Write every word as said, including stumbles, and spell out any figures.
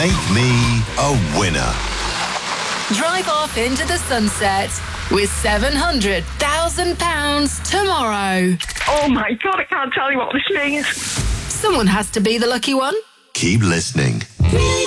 Make me a winner. Drive off into the sunset with seven hundred thousand pounds tomorrow. Oh my God, I can't tell you what this means. Someone has to be the lucky one. Keep listening.